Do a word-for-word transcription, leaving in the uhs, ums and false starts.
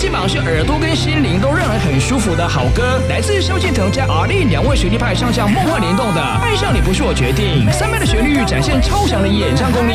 基本上是耳朵跟心灵都让人很舒服的好歌，来自萧敬腾加 R 力两位实力派唱将梦幻联动的《爱上你不是我决定》，三倍的旋律展现超强的演唱功力。